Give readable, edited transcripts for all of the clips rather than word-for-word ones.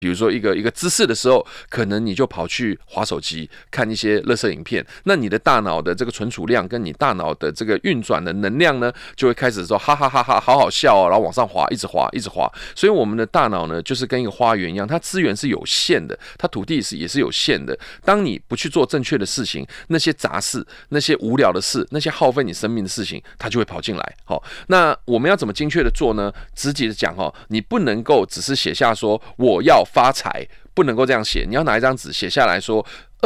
比如说一个姿势的时候，可能你就跑去滑手机看一些垃圾影片，那你的大脑的这个存储量跟你大脑的这个运转的能量呢，就会开始说哈哈哈哈，好好笑哦，然后往上滑，一直滑，一直滑。所以我们的大脑呢，就是跟一个花园一样，它资源是有限的，它土地也是有限的。当你不去做正确的事情，那些杂事、那些无聊的事、那些耗费你生命的事情，它就会跑进来。好，那我们要怎么精确的做呢？直接的讲哈，你不能够只是写下说我要发财，不能够这样写。你要拿一张纸写下来说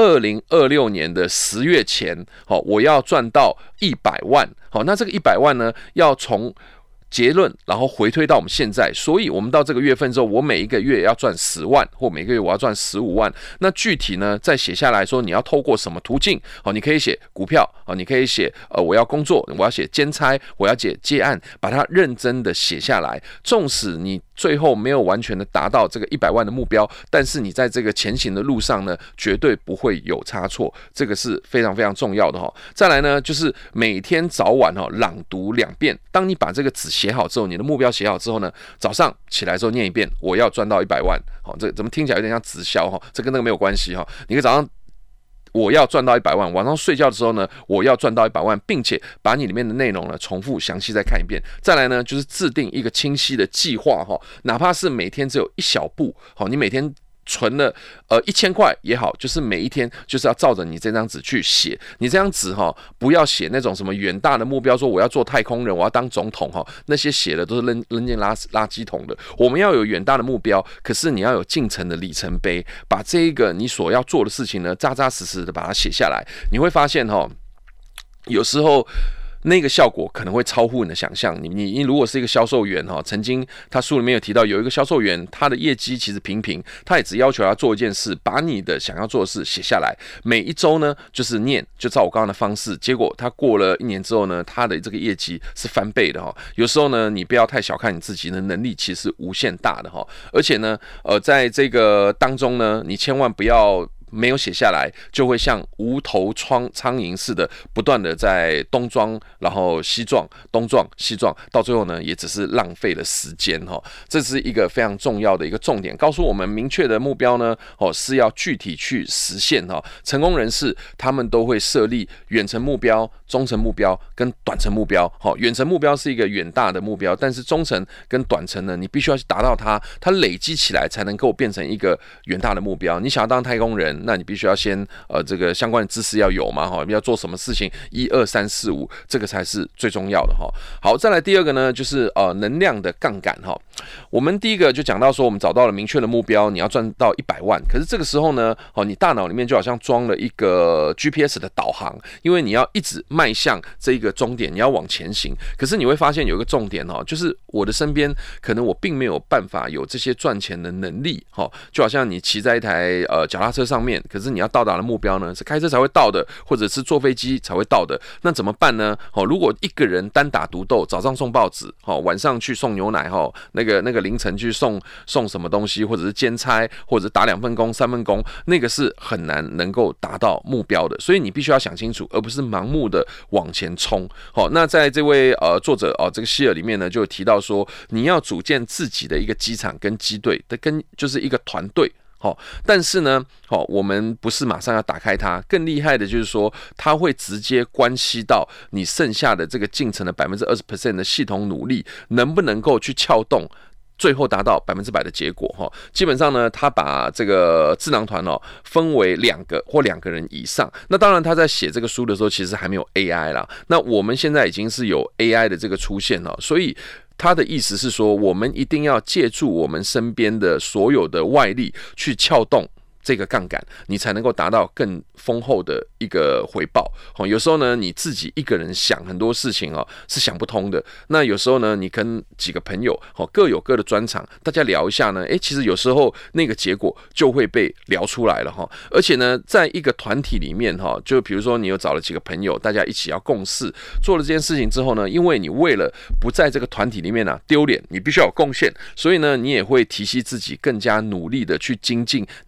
，2026年的10月前，我要赚到100万。好，那这个100万呢，要从结论，然后回推到我们现在，所以我们到这个月份之后，我每一个月要赚10万，或每个月我要赚15万。那具体呢，再写下来说你要透过什么途径？好，你可以写股票，你可以写我要工作，我要写兼差，我要写接案，把它认真的写下来。纵使你最后没有完全的达到这个100万的目标，但是你在这个前行的路上呢，绝对不会有差错，这个是非常非常重要的哈。再来呢，就是每天早晚朗读2遍。当你把这个纸写好之后，你的目标写好之后呢，早上起来之后念一遍，我要赚到100万。好，这怎么听起来有点像直销哈？这跟那个没有关系哈。你可以早上我要赚到100万，晚上睡觉的时候呢，我要赚到100万，并且把你里面的内容呢重复详细再看一遍。再来呢，就是制定一个清晰的计划哈，哪怕是每天只有一小步，好，你每天存了1000块也好，就是每一天就是要照着你这张纸去写。你这张纸不要写那种什么远大的目标，说我要做太空人，我要当总统那些写的都是扔进垃圾桶的。我们要有远大的目标，可是你要有进程的里程碑，把这一个你所要做的事情呢，扎扎实实的把它写下来。你会发现有时候那个效果可能会超乎你的想象。你如果是一个销售员曾经他书里面有提到，有一个销售员，他的业绩其实平平，他也只要求他做一件事，把你的想要做的事写下来，每一周呢就是念，就照我刚刚的方式。结果他过了1年之后呢，他的这个业绩是翻倍的有时候呢，你不要太小看你自己的能力，其实是无限大的而且呢，在这个当中呢，你千万不要没有写下来，就会像无头苍蝇似的，不断的在东撞，然后西撞，东撞西撞，到最后呢，也只是浪费了时间这是一个非常重要的一个重点，告诉我们明确的目标呢，是要具体去实现成功人士他们都会设立远程目标、中程目标跟短程目标。远程目标是一个远大的目标，但是中程跟短程呢，你必须要去达到它累积起来才能够变成一个远大的目标。你想要当太空人，那你必须要先这个相关的知识要有嘛要做什么事情1、2、3、4、5，这个才是最重要的好，再来第二个呢，就是能量的杠杆我们第一个就讲到说，我们找到了明确的目标，你要赚到100万。可是这个时候呢，你大脑里面就好像装了一个 GPS 的导航，因为你要一直迈向这一个终点，你要往前行。可是你会发现有一个重点就是我的身边可能我并没有办法有这些赚钱的能力就好像你骑在一台脚踏车上面，可是你要到达的目标呢，是开车才会到的，或者是坐飞机才会到的。那怎么办呢？如果一个人单打独斗，早上送报纸，晚上去送牛奶，那个凌晨去送什么东西，或者是兼差，或者打2份工、3份工，那个是很难能够达到目标的。所以你必须要想清楚，而不是盲目的往前冲。那在这位作者这个希尔里面呢，就有提到说，你要组建自己的一个机场跟机队的，就是一个团队。但是呢，我们不是马上要打开它，更厉害的就是说，它会直接关系到你剩下的这个进程的20% 的系统努力能不能够去撬动，最后达到100%的结果基本上呢，他把这个智囊团分为2个或2个人以上。那当然他在写这个书的时候，其实还没有 AI 啦。那我们现在已经是有 AI 的这个出现了，所以他的意思是说，我们一定要借助我们身边的所有的外力去撬动这个杠杆，你才能够达到更丰厚的一个回报。有时候呢，你自己一个人想很多事情是想不通的。那有时候呢，你跟几个朋友各有各的专长，大家聊一下呢，其实有时候那个结果就会被聊出来了而且呢，在一个团体里面就比如说你有找了几个朋友，大家一起要共事，做了这件事情之后呢，因为你为了不在这个团体里面丢脸，你必须要有贡献，所以呢，你也会提携自己更加努力的去精进你想要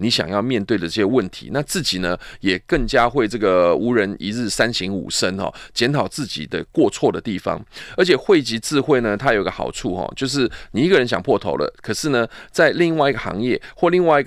面对的这些问题。那自己呢，也更加会这个无人一日三省吾身检讨自己的过错的地方。而且汇集智慧呢，它有个好处就是你一个人想破头了，可是呢，在另外一个行业或另外一个